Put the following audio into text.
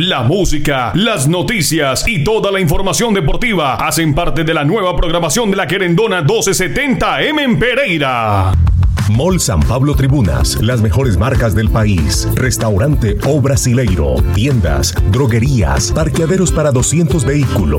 La música, las noticias y toda la información deportiva hacen parte de la nueva programación de la Querendona 1270M en Pereira. Mall San Pablo Tribunas, las mejores marcas del país. Restaurante O Brasileiro, tiendas, droguerías, parqueaderos para 200 vehículos.